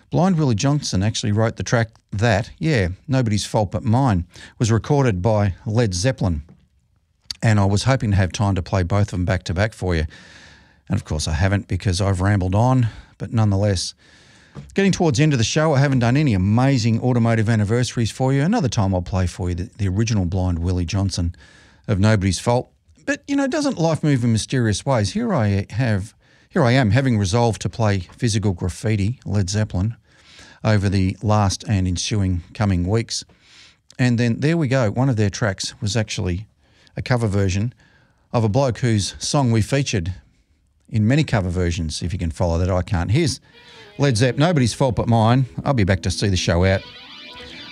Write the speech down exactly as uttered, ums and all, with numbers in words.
Blind Willie Johnson actually wrote the track that, yeah, Nobody's Fault But Mine, was recorded by Led Zeppelin. And I was hoping to have time to play both of them back to back for you. And of course I haven't because I've rambled on, but nonetheless, getting towards the end of the show, I haven't done any amazing automotive anniversaries for you. Another time I'll play for you the, the original Blind Willie Johnson of Nobody's Fault. But, you know, doesn't life move in mysterious ways? Here I have, here I am, having resolved to play Physical Graffiti, Led Zeppelin, over the last and ensuing coming weeks. And then there we go. One of their tracks was actually a cover version of a bloke whose song we featured in many cover versions, if you can follow that. I can't. Here's Led Zepp, Nobody's Fault But Mine. I'll be back to see the show out.